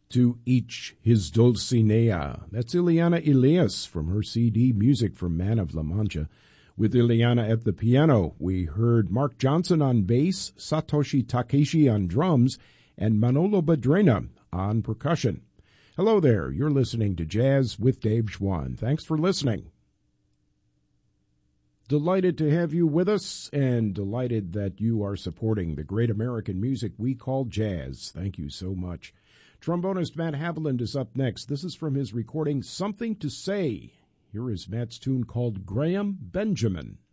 To each his Dulcinea. That's Ileana Elias from her CD Music from Man of La Mancha. With Ileana at the piano, we heard Mark Johnson on bass, Satoshi Takeshi on drums, and Manolo Badrena on percussion. Hello there, you're listening to Jazz with Dave Schwann. Thanks for listening. Delighted to have you with us, and delighted that you are supporting the great American music we call jazz. Thank you so much. Trombonist Matt Haviland is up next. This is from his recording Something to Say. Here is Matt's tune called Graham Benjamin.